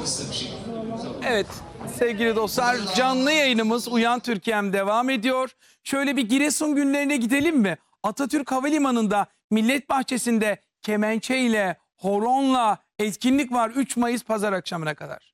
kısa bir şey. Evet sevgili dostlar, canlı yayınımız Uyan Türkiye'm devam ediyor. Şöyle bir Giresun günlerine gidelim mi? Atatürk Havalimanı'nda, Millet Bahçesi'nde kemençeyle, horonla etkinlik var 3 Mayıs pazar akşamına kadar.